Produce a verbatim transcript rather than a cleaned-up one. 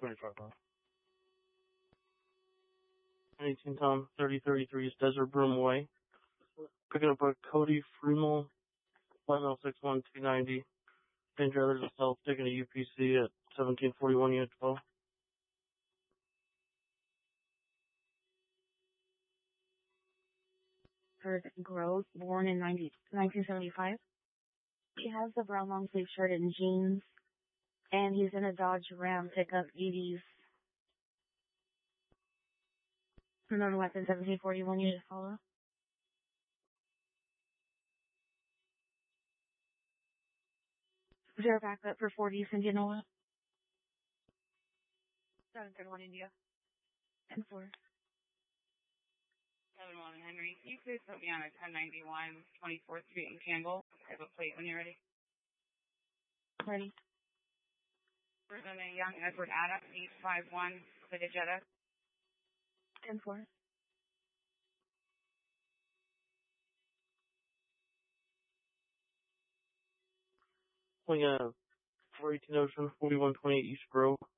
twenty-five miles. eighteen Tom thirty thirty-three is Desert Broom Way. Picking up a Cody Fremel, five L six one two ninety. Danger others of self, taking a U P C at seventeen forty-one Unit twelve. Heard Grove, born in nineteen seventy-five. He has a brown long sleeve shirt and jeans, and he's in a Dodge Ram pickup eighties. Unknown weapon, seventeen forty-one Unit follow. Zero backup for forties Indianola. seven thirty-one India. ten four. seven one Henry. Can you please put me on a ten ninety-one twenty-fourth Street in Campbell? I have a plate when you're ready. Ready. We're going to Young Edward Adams, eight five one, City Jetta. ten four. We got four eighteen Ocean, forty-one twenty-eight East Grove.